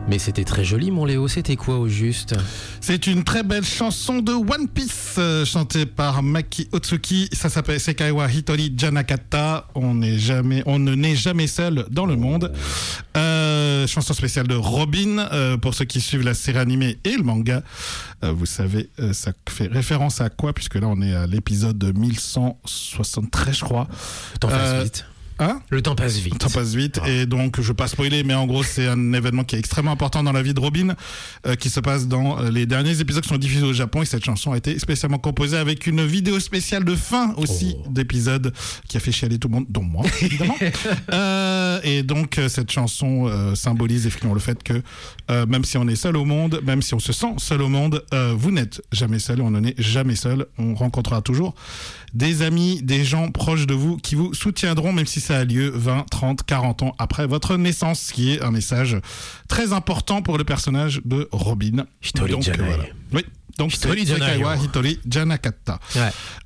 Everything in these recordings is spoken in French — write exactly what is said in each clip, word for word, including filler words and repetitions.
Mais c'était très joli, mon Léo. C'était quoi au juste ? C'est une très belle chanson de One Piece euh, chantée par Maki Otsuki. Ça s'appelle Sekai wa Hitori Janakata. On n'est jamais, on ne naît jamais seul dans le monde. Euh, chanson spéciale de Robin. Euh, pour ceux qui suivent la série animée et le manga, euh, vous savez, euh, ça fait référence à quoi ? Puisque là, on est à l'épisode mille cent soixante-treize, je crois. Le temps passe Euh, vite. Hein ? Le temps passe vite. Le temps passe vite, ah. Et donc je ne veux pas spoiler, mais en gros c'est un événement qui est extrêmement important dans la vie de Robin, euh, qui se passe dans euh, les derniers épisodes qui sont diffusés au Japon, et cette chanson a été spécialement composée avec une vidéo spéciale de fin aussi oh. d'épisode qui a fait chialer tout le monde, dont moi évidemment. euh, et donc euh, cette chanson euh, symbolise effectivement le fait que euh, même si on est seul au monde, même si on se sent seul au monde, euh, vous n'êtes jamais seul, on n'en est jamais seul, on rencontrera toujours des amis, des gens proches de vous qui vous soutiendront, même si ça a lieu vingt, trente, quarante ans après votre naissance, ce qui est un message très important pour le personnage de Robin. Hitori donc, Janai. Voilà. Oui, donc Hitori c'est Janai. Sekai wa Hitori Janakata. Ouais.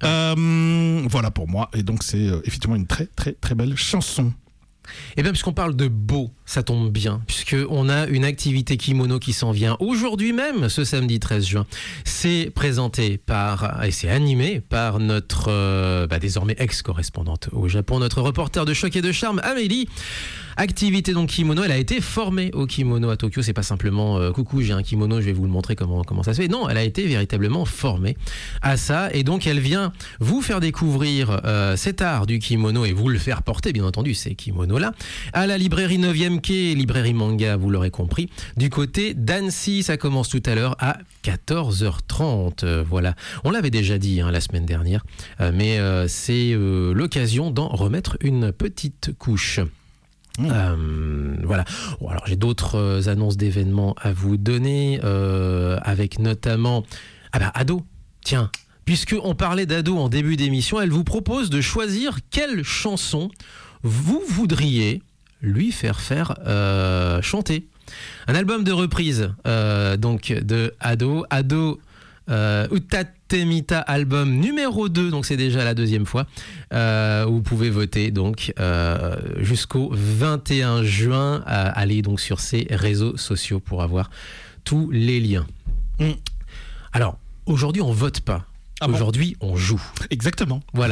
Euh, voilà pour moi, et donc c'est euh, effectivement une très très très belle chanson. Et bien, puisqu'on parle de beau, ça tombe bien, puisqu'on a une activité kimono qui s'en vient aujourd'hui même, ce samedi treize juin. C'est présenté par, et c'est animé par notre, euh, bah, désormais ex-correspondante au Japon, notre reporter de choc et de charme, Amélie. Activité donc kimono, elle a été formée au kimono à Tokyo, c'est pas simplement euh, coucou j'ai un kimono, je vais vous le montrer comment, comment ça se fait. Non, elle a été véritablement formée à ça, et donc elle vient vous faire découvrir euh, cet art du kimono et vous le faire porter, bien entendu, ces kimonos-là, à la librairie neuvième quai, librairie manga, vous l'aurez compris, du côté d'Annecy. Ça commence tout à l'heure à quatorze heures trente. Euh, voilà, on l'avait déjà dit hein, la semaine dernière, euh, mais euh, c'est euh, l'occasion d'en remettre une petite couche. Mmh. Euh, voilà. Bon, alors j'ai d'autres euh, annonces d'événements à vous donner, euh, avec notamment ah bah Ado. Tiens, puisqu'on parlait d'Ado en début d'émission, elle vous propose de choisir quelle chanson vous voudriez lui faire faire euh, chanter. Un album de reprise euh, donc de Ado. Ado. Euh, Utatemita album numéro deux, donc c'est déjà la deuxième fois. Euh, vous pouvez voter donc euh, jusqu'au vingt et un juin. Euh, allez donc sur ces réseaux sociaux pour avoir tous les liens. Mm. Alors aujourd'hui on vote pas. Ah bon. Aujourd'hui, on joue. Exactement. Voilà.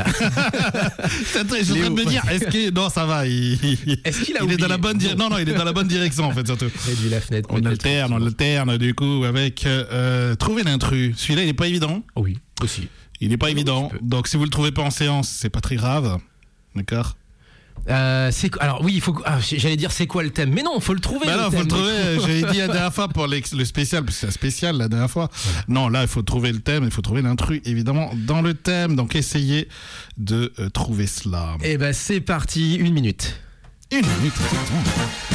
Je suis en train de me dire, est-ce que non, ça va. Il, il, est-ce qu'il a il est dans la bonne direction. Non, non, il est dans la bonne direction en fait surtout. Réduit la fenêtre. On alterne, on alterne du coup avec euh, trouver l'intrus. Celui-là, il est pas évident. Oui, aussi. Il est pas oui, évident. Donc si vous le trouvez pas en séance, c'est pas très grave, d'accord. Euh, c'est alors oui il faut ah, j'allais dire c'est quoi le thème mais non faut le trouver. Bah le non thème, faut le trouver. J'ai dit la dernière fois pour le spécial parce que c'est un spécial la dernière fois. Voilà. Non là il faut trouver le thème, il faut trouver l'intrus évidemment dans le thème, donc essayez de euh, trouver cela. Et ben bah, c'est parti, une minute. Une minute.